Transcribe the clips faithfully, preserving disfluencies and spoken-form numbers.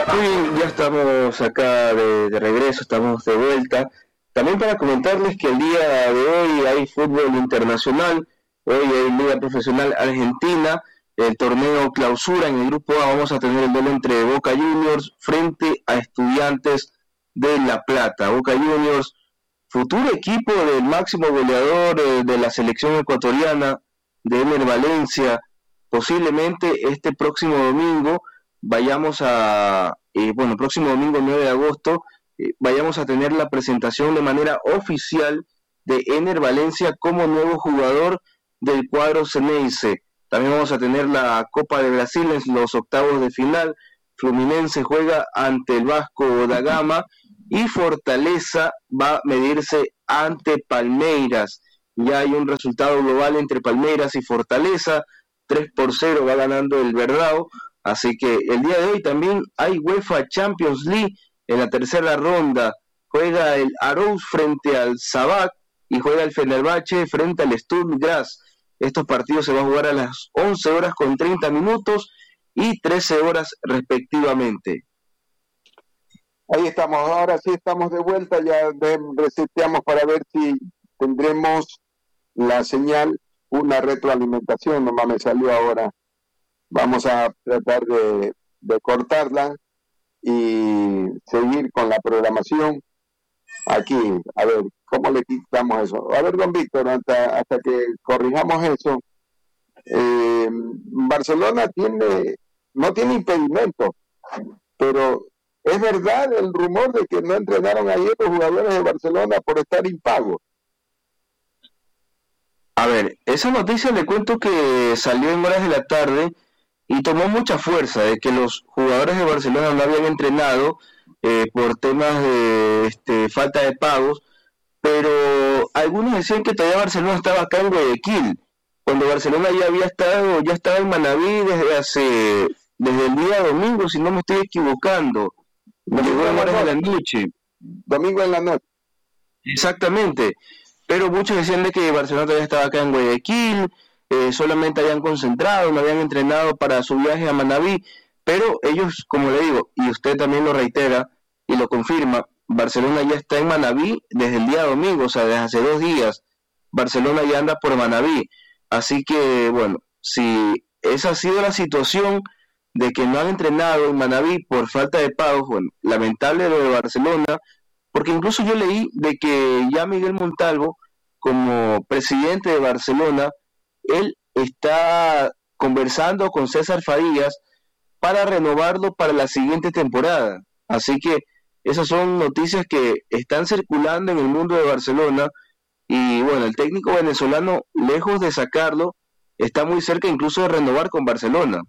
Muy bien, ya estamos acá de, de regreso, estamos de vuelta. También para comentarles que el día de hoy hay fútbol internacional, hoy hay Liga Profesional Argentina, el torneo clausura en el grupo A, vamos a tener el duelo entre Boca Juniors frente a Estudiantes de La Plata. Boca Juniors, futuro equipo del máximo goleador eh, de la selección ecuatoriana, de Ener Valencia, posiblemente este próximo domingo vayamos a, eh, bueno, próximo domingo nueve de agosto, eh, vayamos a tener la presentación de manera oficial de Ener Valencia como nuevo jugador del cuadro Ceneice. También vamos a tener la Copa de Brasil en los octavos de final. Fluminense juega ante el Vasco da Gama y Fortaleza va a medirse ante Palmeiras. Ya hay un resultado global entre Palmeiras y Fortaleza, tres por cero va ganando el Verdao. Así que el día de hoy también hay UEFA Champions League en la tercera ronda. Juega el Arouz frente al Sabak y juega el Fenerbahce frente al Sturm Graz. Estos partidos se van a jugar a las once horas con treinta minutos y trece horas respectivamente. Ahí estamos, ahora sí estamos de vuelta, ya reseteamos para ver si tendremos la señal, una retroalimentación, nomás me salió ahora. Vamos a tratar de, de cortarla y seguir con la programación. Aquí, a ver, ¿cómo le quitamos eso? A ver, don Víctor, hasta, hasta que corrijamos eso. Eh, Barcelona tiene, no tiene impedimento, pero es verdad el rumor de que no entrenaron ayer los jugadores de Barcelona por estar impagos. A ver, esa noticia le cuento que salió en horas de la tarde y tomó mucha fuerza de que los jugadores de Barcelona no habían entrenado eh, por temas de este, falta de pagos, pero algunos decían que todavía Barcelona estaba acá en Guayaquil, cuando Barcelona ya había estado, ya estaba en Manabí desde hace, desde el día domingo, si no me estoy equivocando, llegó en horas de la noche. Domingo en la noche. Exactamente, pero muchos decían de que Barcelona todavía estaba acá en Guayaquil, eh, solamente habían concentrado, no habían entrenado para su viaje a Manabí, pero ellos, como le digo, y usted también lo reitera y lo confirma, Barcelona ya está en Manabí desde el día domingo, o sea, desde hace dos días, Barcelona ya anda por Manabí, así que, bueno, si esa ha sido la situación de que no han entrenado en Manabí por falta de pagos, bueno, lamentable lo de Barcelona, porque incluso yo leí de que ya Miguel Montalvo, como presidente de Barcelona, él está conversando con César Farías para renovarlo para la siguiente temporada. Así que esas son noticias que están circulando en el mundo de Barcelona y bueno, el técnico venezolano, lejos de sacarlo, está muy cerca incluso de renovar con Barcelona.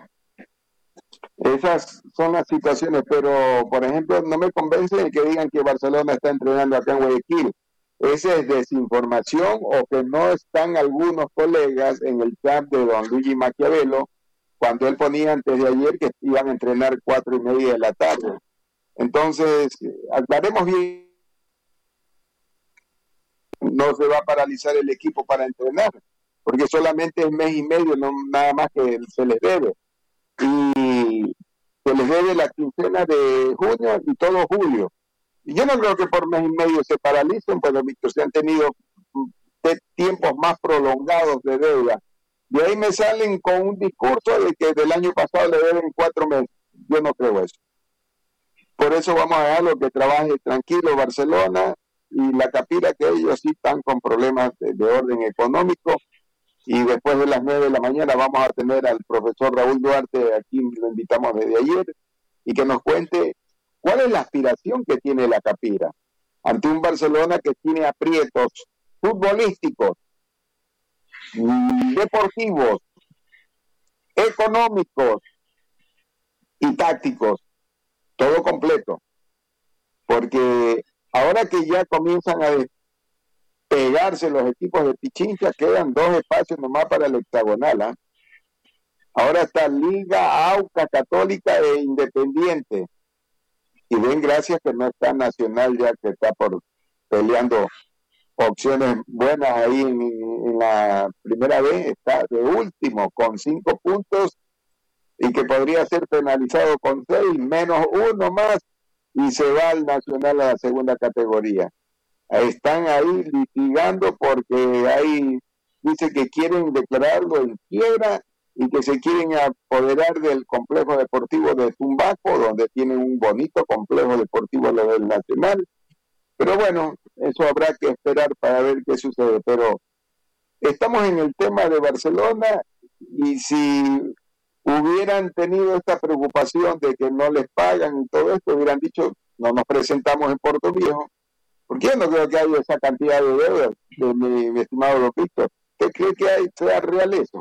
Esas son las situaciones, pero por ejemplo no me convence de que digan que Barcelona está entrenando acá en Guayaquil. Esa es desinformación o que no están algunos colegas en el camp de don Luigi Maquiavelo cuando él ponía antes de ayer que iban a entrenar cuatro y media de la tarde. Entonces, aclaremos bien, no se va a paralizar el equipo para entrenar, porque solamente es mes y medio, no nada más que se les debe. Y se les debe la quincena de junio y todo julio. Y yo no creo que por mes y medio se paralicen, pero Víctor, se han tenido tiempos más prolongados de deuda. De ahí me salen con un discurso de que del año pasado le deben cuatro meses. Yo no creo eso. Por eso vamos a dejarlo que trabaje tranquilo Barcelona y la Capira, que ellos sí están con problemas de, de orden económico. Y después de las nueve de la mañana vamos a tener al profesor Raúl Duarte, aquí lo invitamos desde ayer, y que nos cuente cuál es la aspiración que tiene la Capira ante un Barcelona que tiene aprietos futbolísticos, deportivos, económicos y tácticos, todo completo. Porque ahora que ya comienzan a pegarse los equipos de Pichincha, quedan dos espacios nomás para el hexagonal. ¿eh? Ahora está Liga, Aucas, Católica e Independiente. Y den gracias que no está Nacional ya, que está por peleando opciones buenas ahí en, en la primera vez, está de último con cinco puntos y que podría ser penalizado con seis, menos uno más, y se va al Nacional a la segunda categoría. Están ahí litigando porque hay, dice que quieren declararlo en quiebra y que se quieren apoderar del complejo deportivo de Tumbaco, donde tienen un bonito complejo deportivo lo del Nacional. Pero bueno, eso habrá que esperar para ver qué sucede. Pero estamos en el tema de Barcelona, y si hubieran tenido esta preocupación de que no les pagan y todo esto, hubieran dicho, no nos presentamos en Puerto Viejo, porque yo no creo que haya esa cantidad de deudas, de mi, mi estimado Don Víctor. ¿Usted cree que hay, sea real eso?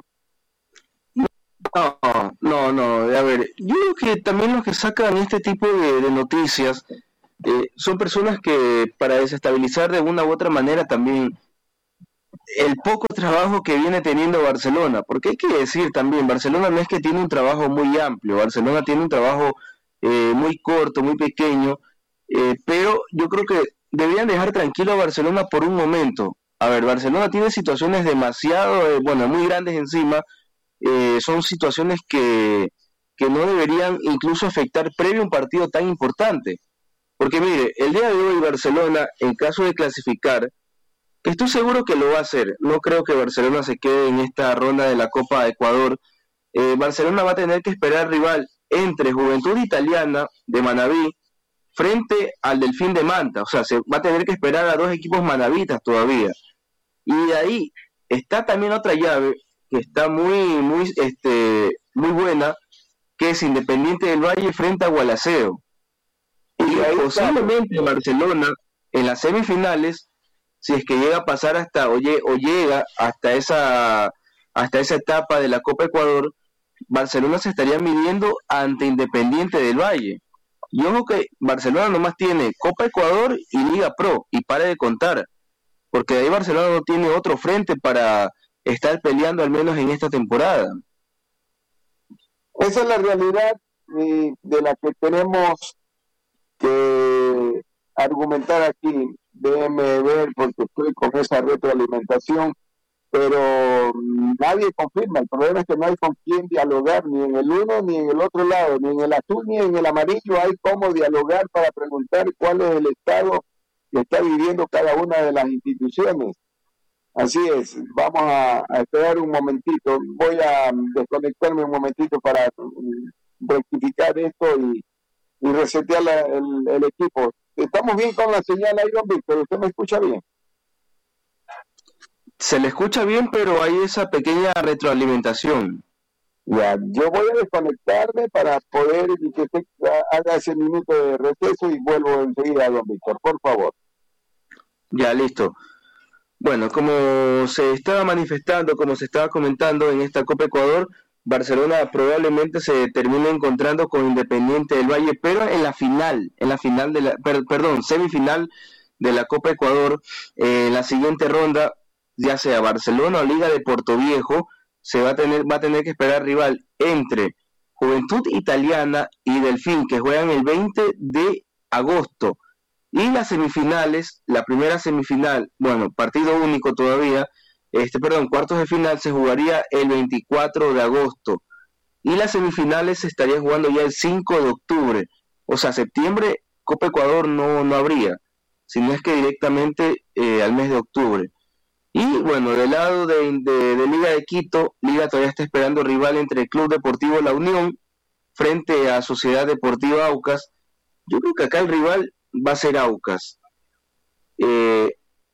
No, no, no, a ver, yo creo que también los que sacan este tipo de, de noticias eh, son personas que para desestabilizar de una u otra manera también el poco trabajo que viene teniendo Barcelona, porque hay que decir también, Barcelona no es que tiene un trabajo muy amplio, Barcelona tiene un trabajo eh, muy corto, muy pequeño, eh, pero yo creo que deberían dejar tranquilo a Barcelona por un momento. A ver, Barcelona tiene situaciones demasiado, eh, bueno, muy grandes encima, eh, son situaciones que, que no deberían incluso afectar previo a un partido tan importante. Porque mire, el día de hoy Barcelona, en caso de clasificar, estoy seguro que lo va a hacer, no creo que Barcelona se quede en esta ronda de la Copa de Ecuador. eh, Barcelona va a tener que esperar rival entre Juventud Italiana de Manabí frente al Delfín de Manta, o sea, se va a tener que esperar a dos equipos manavitas todavía. Y de ahí está también otra llave que está muy, muy, este, muy buena, que es Independiente del Valle frente a Gualaceo. Y ahí posiblemente está Barcelona en las semifinales, si es que llega a pasar hasta o, lle- o llega hasta esa hasta esa etapa de la Copa Ecuador, Barcelona se estaría midiendo ante Independiente del Valle. Y ojo que Barcelona nomás tiene Copa Ecuador y Liga Pro, y pare de contar, porque de ahí Barcelona no tiene otro frente para estar peleando al menos en esta temporada. Esa es la realidad eh, de la que tenemos que argumentar aquí. Déjeme ver, porque estoy con esa retroalimentación, pero nadie confirma. El problema es que no hay con quién dialogar, ni en el uno ni en el otro lado, ni en el azul ni en el amarillo hay cómo dialogar para preguntar cuál es el estado que está viviendo cada una de las instituciones. Así es, vamos a, a esperar un momentito. Voy a desconectarme un momentito para rectificar esto y, y resetear la, el, el equipo. Estamos bien con la señal ahí, don Víctor. ¿Usted me escucha bien? Se le escucha bien, pero hay esa pequeña retroalimentación. Ya, yo voy a desconectarme para poder que usted haga ese minuto de receso y vuelvo enseguida, don Víctor, por favor. Ya, listo. Bueno, como se estaba manifestando, como se estaba comentando en esta Copa Ecuador, Barcelona probablemente se termine encontrando con Independiente del Valle, pero en la final, en la final de la, per, perdón, semifinal de la Copa Ecuador, eh, en la siguiente ronda, ya sea Barcelona o Liga de Portoviejo, se va a tener, va a tener que esperar rival entre Juventud Italiana y Delfín, que juegan el veinte de agosto. Y las semifinales, la primera semifinal, bueno, partido único todavía, este, perdón, cuartos de final se jugaría el veinticuatro de agosto. Y las semifinales se estaría jugando ya el cinco de octubre. O sea, septiembre, Copa Ecuador no, no habría, sino es que directamente eh, al mes de octubre. Y bueno, del lado de, de, de Liga de Quito, Liga todavía está esperando rival entre el Club Deportivo La Unión frente a Sociedad Deportiva Aucas. Yo creo que acá el rival va a ser Aucas. Eh,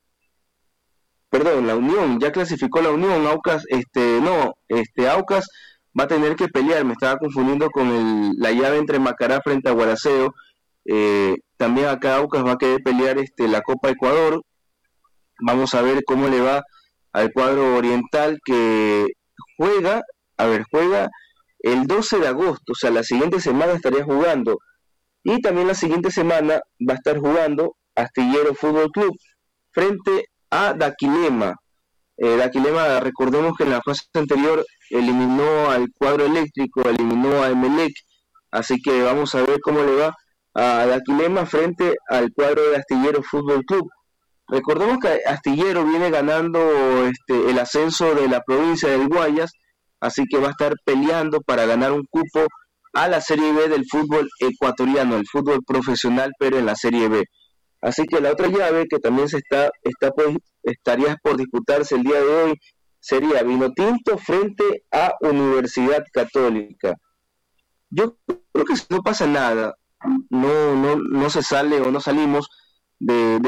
perdón, la Unión, ya clasificó la Unión, Aucas, este, no, este, Aucas va a tener que pelear, me estaba confundiendo con el, la llave entre Macará frente a Gualaceo. Eh, también acá Aucas va a querer pelear este, la Copa Ecuador. Vamos a ver cómo le va al cuadro oriental que juega, a ver, juega el doce de agosto, o sea, la siguiente semana estaría jugando. Y también la siguiente semana va a estar jugando Astillero Fútbol Club frente a Daquilema. Eh, Daquilema, recordemos que en la fase anterior eliminó al cuadro eléctrico, eliminó a Emelec, así que vamos a ver cómo le va a Daquilema frente al cuadro de Astillero Fútbol Club. Recordemos que Astillero viene ganando este, el ascenso de la provincia del Guayas, así que va a estar peleando para ganar un cupo a la Serie B del fútbol ecuatoriano, el fútbol profesional, pero en la Serie B. Así que la otra llave que también se está, está pues, estaría por disputarse el día de hoy sería Vinotinto frente a Universidad Católica. Yo creo que no pasa nada, no, no, no se sale o no salimos de, de